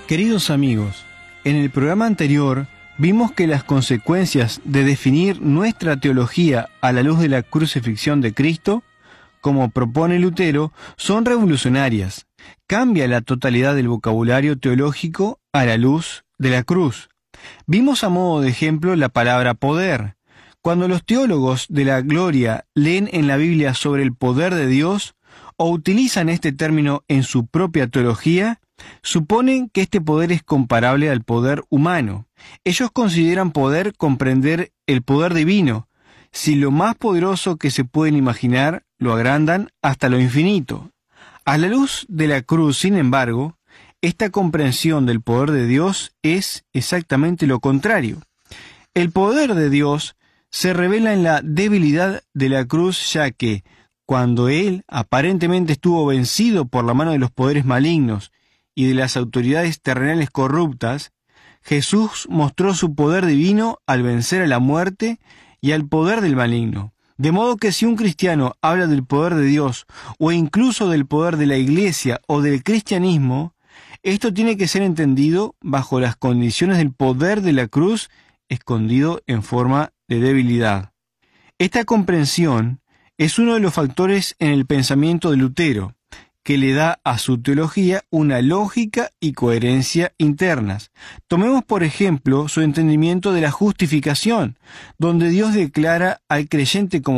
Queridos amigos, en el programa anterior vimos que las consecuencias de definir nuestra teología a la luz de la crucifixión de Cristo, como propone Lutero, son revolucionarias. Cambia la totalidad del vocabulario teológico a la luz de la cruz. Vimos a modo de ejemplo la palabra poder. Cuando los teólogos de la gloria leen en la Biblia sobre el poder de Dios o utilizan este término en su propia teología, suponen que este poder es comparable al poder humano. Ellos consideran poder comprender el poder divino. Si lo más poderoso que se pueden imaginar, lo agrandan hasta lo infinito. A la luz de la cruz, sin embargo, esta comprensión del poder de Dios es exactamente lo contrario. El poder de Dios se revela en la debilidad de la cruz, ya que, cuando Él aparentemente estuvo vencido por la mano de los poderes malignos y de las autoridades terrenales corruptas, Jesús mostró su poder divino al vencer a la muerte y al poder del maligno. De modo que si un cristiano habla del poder de Dios o incluso del poder de la Iglesia o del cristianismo, esto tiene que ser entendido bajo las condiciones del poder de la cruz escondido en forma de debilidad. Esta comprensión es uno de los factores en el pensamiento de Lutero, que le da a su teología una lógica y coherencia internas. Tomemos por ejemplo su entendimiento de la justificación, donde Dios declara al creyente como